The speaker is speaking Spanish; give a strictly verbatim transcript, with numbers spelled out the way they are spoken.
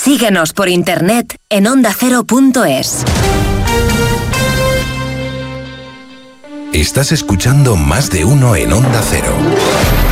Síguenos por internet en onda cero punto es. Estás escuchando Más de Uno en Onda Cero.